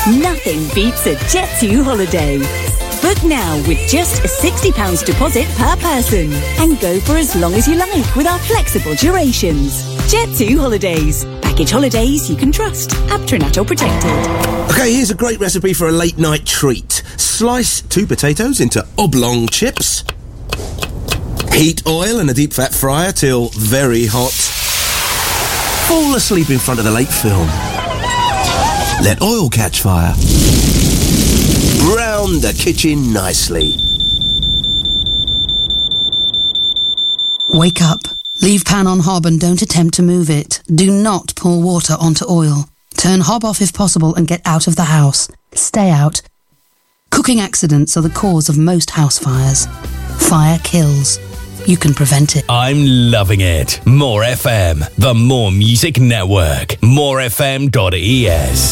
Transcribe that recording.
Nothing beats a Jet2 holiday. Book now with just a £60 deposit per person and go for as long as you like with our flexible durations. Jet2 Holidays. Package holidays you can trust. Aptronato protected. Okay, here's a great recipe for a late night treat. Slice 2 potatoes into oblong chips. Heat oil in a deep fat fryer till very hot. Fall asleep in front of the late film. Let oil catch fire. Brown the kitchen nicely. Wake up. Leave pan on hob and don't attempt to move it. Do not pour water onto oil. Turn hob off if possible and get out of the house. Stay out. Cooking accidents are the cause of most house fires. Fire kills. You can prevent it. I'm loving it. More FM, the More Music Network. morefm.es.